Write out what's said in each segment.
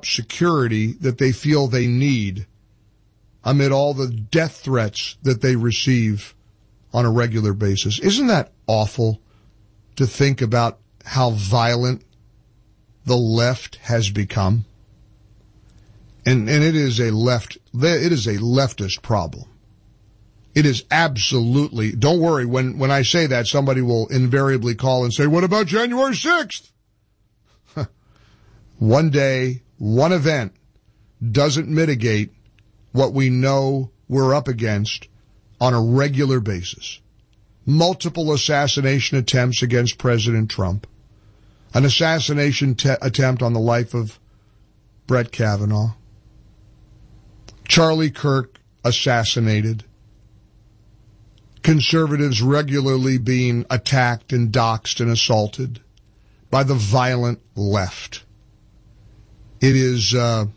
up security that they feel they need amid all the death threats that they receive on a regular basis. Isn't that awful to think about how violent the left has become? And it is a leftist problem. It is absolutely, don't worry, when I say that, somebody will invariably call and say, what about January 6th? One day, one event doesn't mitigate what we know we're up against on a regular basis. Multiple assassination attempts against President Trump. An assassination attempt on the life of Brett Kavanaugh. Charlie Kirk assassinated. Conservatives regularly being attacked and doxxed and assaulted by the violent left. It is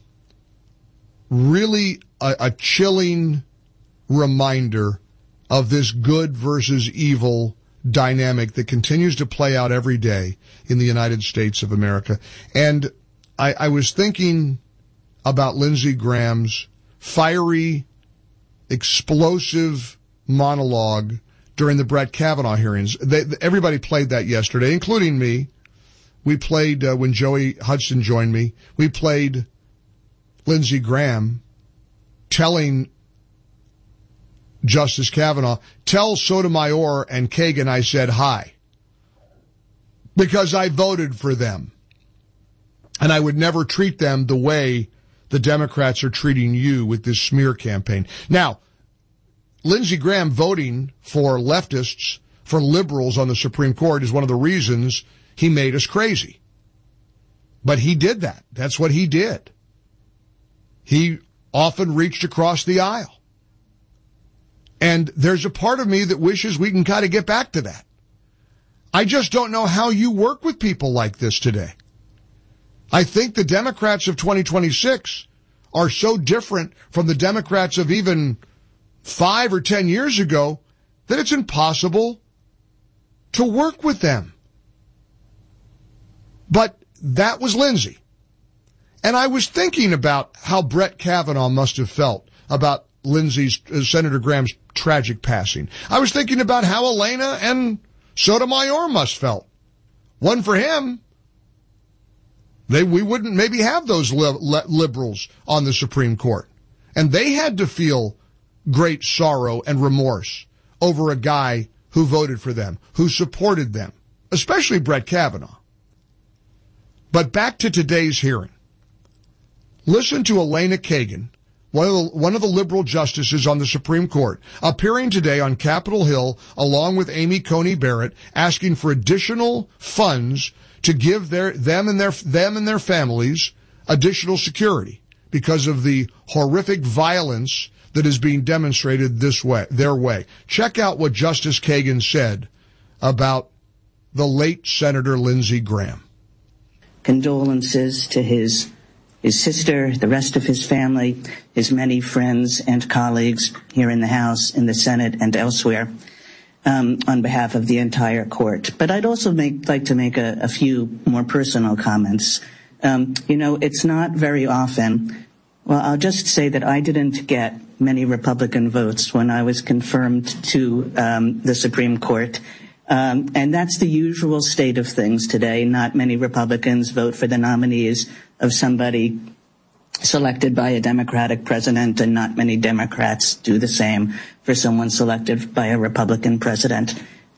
really a chilling reminder of this good versus evil dynamic that continues to play out every day in the United States of America. And I was thinking about Lindsey Graham's fiery, explosive monologue during the Brett Kavanaugh hearings. Everybody played that yesterday, including me. We played, when Joey Hudson joined me, we played Lindsey Graham telling Justice Kavanaugh, tell Sotomayor and Kagan I said hi, because I voted for them. And I would never treat them the way the Democrats are treating you with this smear campaign. Now, Lindsey Graham voting for leftists, for liberals on the Supreme Court is one of the reasons he made us crazy. But he did that. That's what he did. He often reached across the aisle. And there's a part of me that wishes we can kind of get back to that. I just don't know how you work with people like this today. I think the Democrats of 2026 are so different from the Democrats of even 5 or 10 years ago that it's impossible to work with them. But that was Lindsey. And I was thinking about how Brett Kavanaugh must have felt about Lindsey's, Senator Graham's tragic passing. I was thinking about how Elena and Sotomayor must felt. One for him. We wouldn't maybe have those liberals on the Supreme Court. And they had to feel great sorrow and remorse over a guy who voted for them, who supported them, especially Brett Kavanaugh. But back to today's hearing. Listen to Elena Kagan, one of the liberal justices on the Supreme Court, appearing today on Capitol Hill along with Amy Coney Barrett, asking for additional funds to give them and their families additional security because of the horrific violence that is being demonstrated their way. Check out what Justice Kagan said about the late Senator Lindsey Graham. Condolences to his sister, the rest of his family, his many friends and colleagues here in the House, in the Senate, and elsewhere, on behalf of the entire court. But I'd also like to make a few more personal comments. It's not very often. Well, I'll just say that I didn't get many Republican votes when I was confirmed to the Supreme Court. And that's the usual state of things today. Not many Republicans vote for the nominees of somebody selected by a Democratic president, and not many Democrats do the same for someone selected by a Republican president.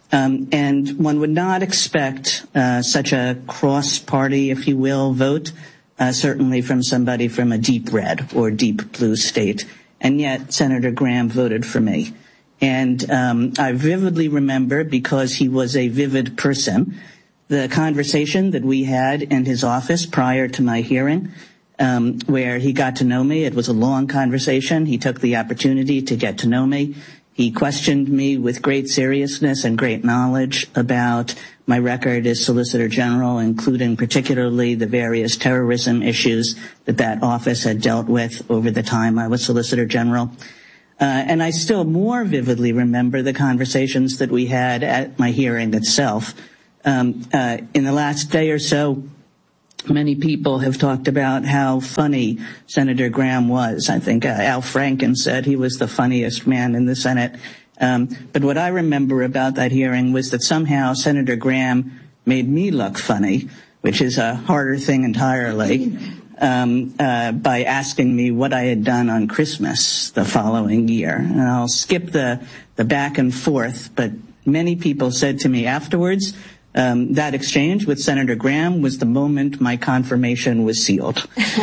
And one would not expect such a cross-party, if you will, vote, certainly from somebody from a deep red or deep blue state. And yet Senator Graham voted for me. And I vividly remember, because he was a vivid person, the conversation that we had in his office prior to my hearing, where he got to know me. It was a long conversation. He took the opportunity to get to know me. He questioned me with great seriousness and great knowledge about my record as Solicitor General, including particularly the various terrorism issues that office had dealt with over the time I was Solicitor General. And I still more vividly remember the conversations that we had at my hearing itself. In the last day or so, Many people have talked about how funny Senator Graham was. I think Al Franken said he was the funniest man in the Senate. But what I remember about that hearing was that somehow Senator Graham made me look funny, which is a harder thing entirely, by asking me what I had done on Christmas the following year. And I'll skip the back and forth, but many people said to me afterwards, that exchange with Senator Graham was the moment my confirmation was sealed.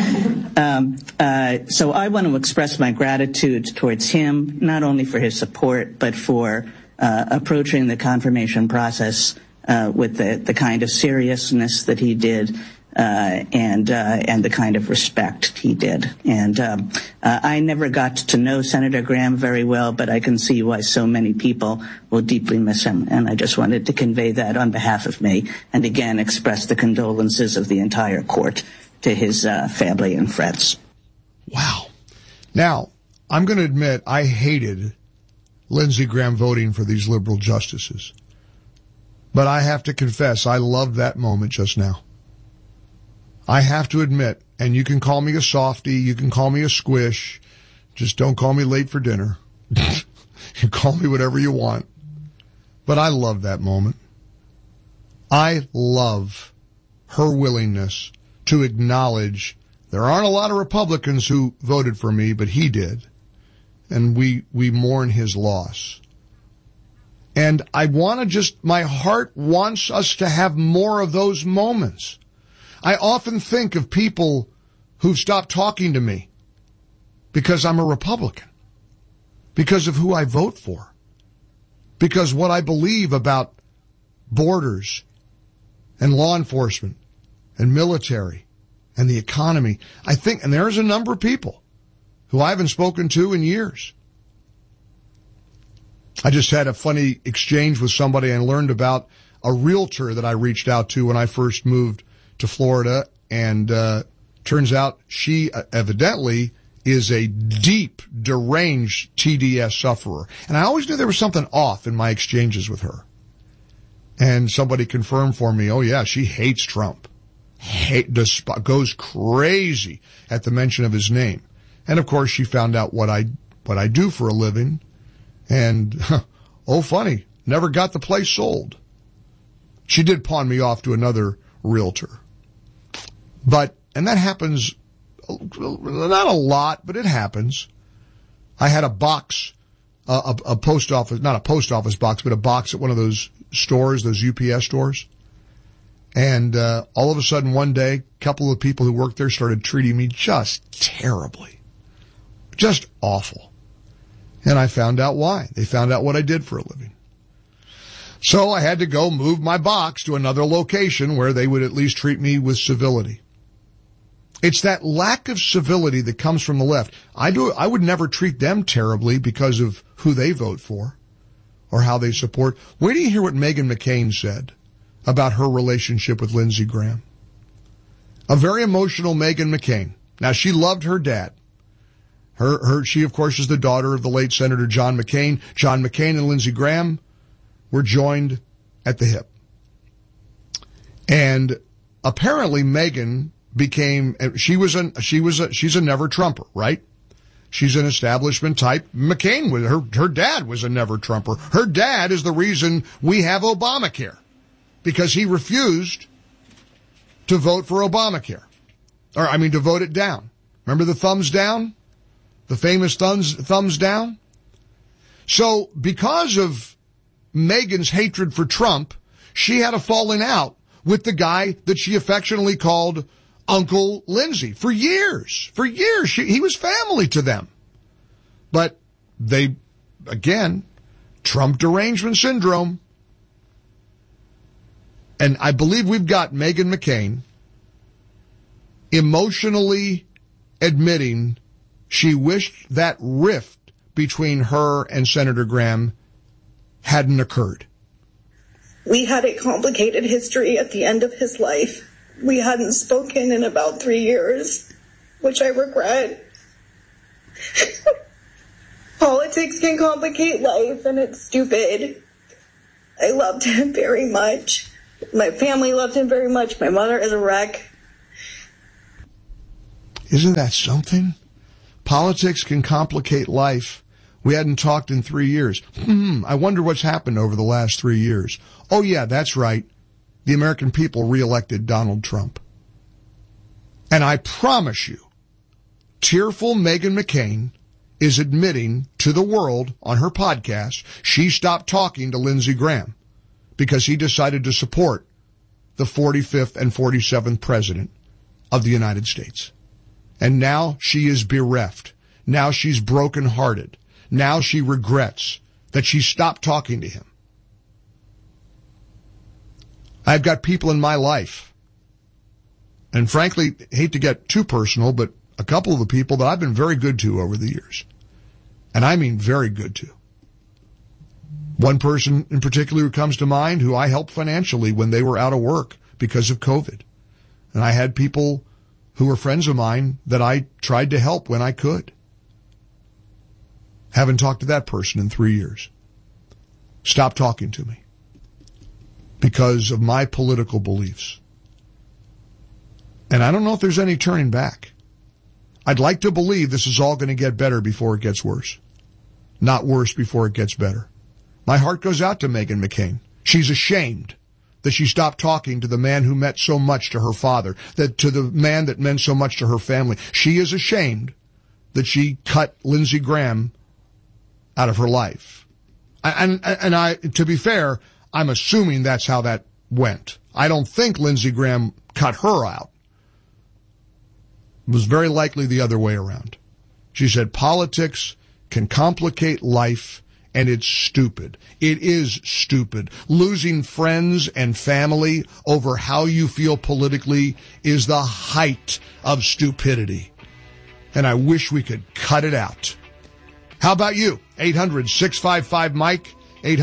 So I want to express my gratitude towards him, not only for his support, but for approaching the confirmation process with the kind of seriousness that he did, and the kind of respect he did. And I never got to know Senator Graham very well, but I can see why so many people will deeply miss him. And I just wanted to convey that on behalf of me, and again express the condolences of the entire court to his family and friends. Wow. Now, I'm going to admit I hated Lindsey Graham voting for these liberal justices. But I have to confess, I loved that moment just now. I have to admit, and you can call me a softy, you can call me a squish, just don't call me late for dinner. You call me whatever you want. But I love that moment. I love her willingness to acknowledge there aren't a lot of Republicans who voted for me, but he did. And we mourn his loss. And I want to just, my heart wants us to have more of those moments. I often think of people who've stopped talking to me because I'm a Republican, because of who I vote for, because what I believe about borders and law enforcement and military and the economy. I think, and there's a number of people who I haven't spoken to in years. I just had a funny exchange with somebody and learned about a realtor that I reached out to when I first moved to Florida, and turns out she evidently is a deep, deranged TDS sufferer. And I always knew there was something off in my exchanges with her. And somebody confirmed for me, oh yeah, she hates Trump. Goes crazy at the mention of his name. And of course she found out what I do for a living. And, oh funny, never got the place sold. She did pawn me off to another realtor. But, and that happens, not a lot, but it happens. I had a box, a post office, not a post office box, but a box at one of those stores, those UPS stores. And all of a sudden one day, a couple of people who worked there started treating me just terribly. Just awful. And I found out why. They found out what I did for a living. So I had to go move my box to another location where they would at least treat me with civility. It's that lack of civility that comes from the left. I would never treat them terribly because of who they vote for or how they support. Wait till you hear what Meghan McCain said about her relationship with Lindsey Graham. A very emotional Meghan McCain. Now, she loved her dad. She, of course, is the daughter of the late Senator John McCain. John McCain and Lindsey Graham were joined at the hip. And apparently Meghan she's a never Trumper, right? She's an establishment type. McCain her dad was a never Trumper. Her dad is the reason we have Obamacare, because he refused to vote for Obamacare. To vote it down. Remember the thumbs down? The famous thumbs down? So because of Meghan's hatred for Trump, she had a falling out with the guy that she affectionately called Uncle Lindsey for years. For years, he was family to them. But they, again, Trump derangement syndrome. And I believe we've got Meghan McCain emotionally admitting she wished that rift between her and Senator Graham hadn't occurred. We had a complicated history at the end of his life. We hadn't spoken in about 3 years, which I regret. Politics can complicate life, and it's stupid. I loved him very much. My family loved him very much. My mother is a wreck. Isn't that something? Politics can complicate life. We hadn't talked in 3 years. I wonder what's happened over the last 3 years. Oh, yeah, that's right. The American people reelected Donald Trump. And I promise you, tearful Meghan McCain is admitting to the world on her podcast she stopped talking to Lindsey Graham because he decided to support the 45th and 47th president of the United States. And now she is bereft. Now she's brokenhearted. Now she regrets that she stopped talking to him. I've got people in my life, and frankly, hate to get too personal, but a couple of the people that I've been very good to over the years. And I mean very good to. One person in particular who comes to mind who I helped financially when they were out of work because of COVID. And I had people who were friends of mine that I tried to help when I could. Haven't talked to that person in 3 years. Stop talking to me because of my political beliefs. And I don't know if there's any turning back. I'd like to believe this is all going to get better before it gets worse. Not worse before it gets better. My heart goes out to Meghan McCain. She's ashamed that she stopped talking to the man who meant so much to her father, that to the man that meant so much to her family. She is ashamed that she cut Lindsey Graham out of her life. And to be fair, I'm assuming that's how that went. I don't think Lindsey Graham cut her out. It was very likely the other way around. She said politics can complicate life, and it's stupid. It is stupid. Losing friends and family over how you feel politically is the height of stupidity. And I wish we could cut it out. How about you? 800-655-MIKE.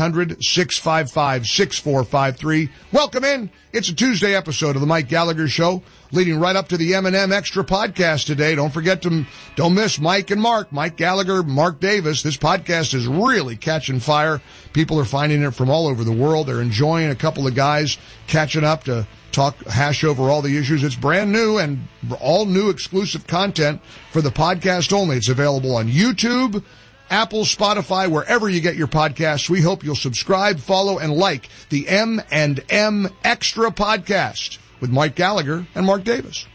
800-655-6453. Welcome in. It's a Tuesday episode of the Mike Gallagher Show, leading right up to the M&M Extra podcast today. Don't miss Mike and Mark, Mike Gallagher, Mark Davis. This podcast is really catching fire. People are finding it from all over the world. They're enjoying a couple of guys catching up to hash over all the issues. It's brand new and all new exclusive content for the podcast only. It's available on YouTube, Apple, Spotify, wherever you get your podcasts. We hope you'll subscribe, follow, and like the M&M Extra podcast with Mike Gallagher and Mark Davis.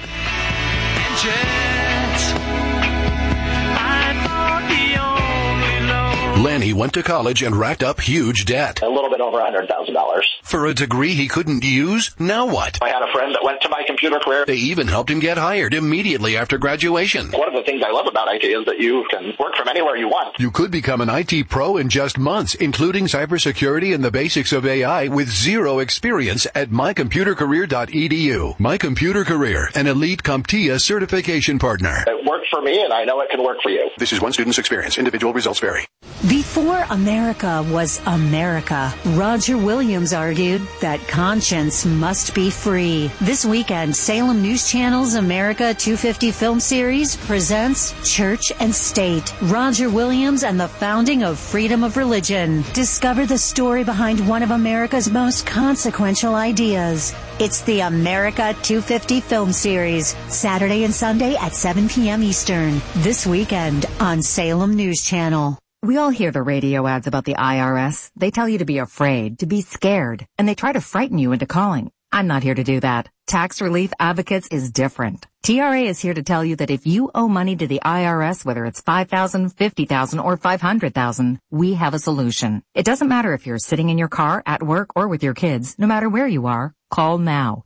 Lenny went to college and racked up huge debt. A little bit over $100,000. For a degree he couldn't use? Now what? I had a friend that went to My Computer Career. They even helped him get hired immediately after graduation. One of the things I love about IT is that you can work from anywhere you want. You could become an IT pro in just months, including cybersecurity and the basics of AI with zero experience at mycomputercareer.edu. My Computer Career, an elite CompTIA certification partner. It worked for me, and I know it can work for you. This is one student's experience. Individual results vary. Before America was America, Roger Williams argued that conscience must be free. This weekend, Salem News Channel's America 250 film series presents Church and State, Roger Williams and the founding of freedom of religion. Discover the story behind one of America's most consequential ideas. It's the America 250 film series, Saturday and Sunday at 7 p.m. Eastern. This weekend on Salem News Channel. We all hear the radio ads about the IRS. They tell you to be afraid, to be scared, and they try to frighten you into calling. I'm not here to do that. Tax Relief Advocates is different. TRA is here to tell you that if you owe money to the IRS, whether it's $5,000, $50,000, or $500,000, we have a solution. It doesn't matter if you're sitting in your car, at work, or with your kids. No matter where you are, call now.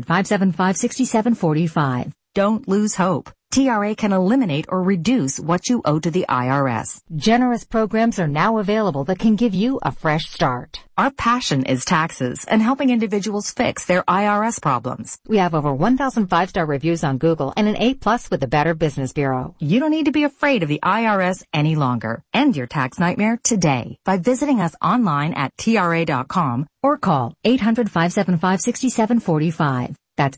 800-575-6745. Don't lose hope. TRA can eliminate or reduce what you owe to the IRS. Generous programs are now available that can give you a fresh start. Our passion is taxes and helping individuals fix their IRS problems. We have over 1,000 5-star reviews on Google and an A+ with the Better Business Bureau. You don't need to be afraid of the IRS any longer. End your tax nightmare today by visiting us online at TRA.com or call 800-575-6745. That's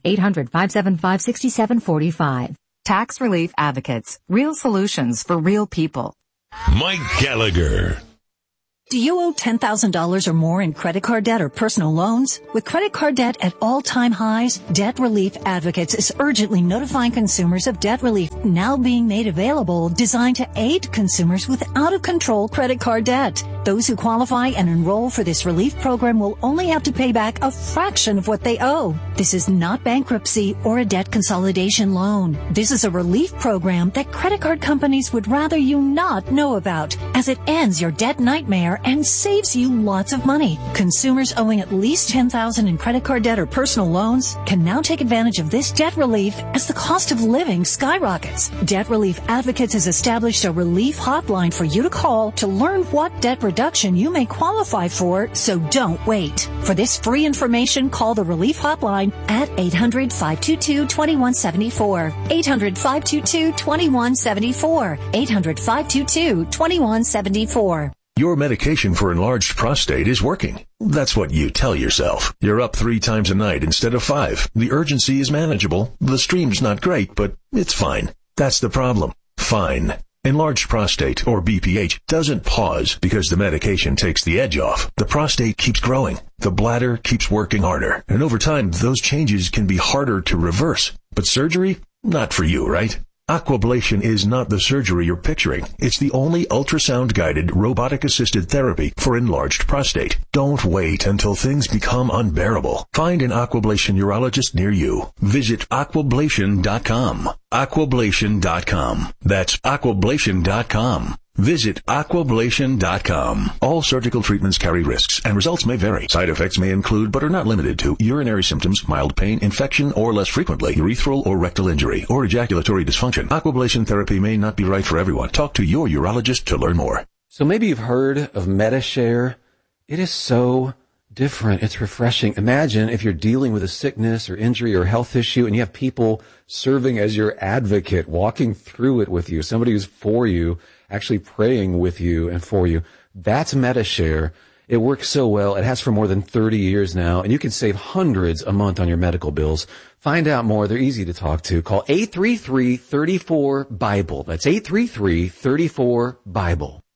800-575-6745. Tax Relief Advocates. Real solutions for real people. Mike Gallagher. Do you owe $10,000 or more in credit card debt or personal loans? With credit card debt at all-time highs, Debt Relief Advocates is urgently notifying consumers of debt relief now being made available, designed to aid consumers with out-of-control credit card debt. Those who qualify and enroll for this relief program will only have to pay back a fraction of what they owe. This is not bankruptcy or a debt consolidation loan. This is a relief program that credit card companies would rather you not know about, as it ends your debt nightmare and saves you lots of money. Consumers owing at least $10,000 in credit card debt or personal loans can now take advantage of this debt relief as the cost of living skyrockets. Debt Relief Advocates has established a relief hotline for you to call to learn what debt reduction you may qualify for, so don't wait. For this free information, call the relief hotline at 800-522-2174. 800-522-2174. 800-522-2174. Your medication for enlarged prostate is working. That's what you tell yourself. You're up 3 times a night instead of 5. The urgency is manageable. The stream's not great, but it's fine. That's the problem. Fine. Enlarged prostate, or BPH, doesn't pause because the medication takes the edge off. The prostate keeps growing. The bladder keeps working harder. And over time, those changes can be harder to reverse. But surgery? Not for you, right? Aquablation is not the surgery you're picturing. It's the only ultrasound-guided, robotic-assisted therapy for enlarged prostate. Don't wait until things become unbearable. Find an Aquablation urologist near you. Visit aquablation.com. Aquablation.com. That's aquablation.com. Visit aquablation.com. All surgical treatments carry risks, and results may vary. Side effects may include, but are not limited to, urinary symptoms, mild pain, infection, or less frequently, urethral or rectal injury, or ejaculatory dysfunction. Aquablation therapy may not be right for everyone. Talk to your urologist to learn more. So maybe you've heard of Medi-Share. It is so different. It's refreshing. Imagine if you're dealing with a sickness or injury or health issue, and you have people serving as your advocate, walking through it with you, somebody who's for you, actually praying with you and for you. That's Medi-Share. It works so well. It has for more than 30 years now, and you can save hundreds a month on your medical bills. Find out more. They're easy to talk to. Call 833-34-BIBLE. That's 833-34-BIBLE.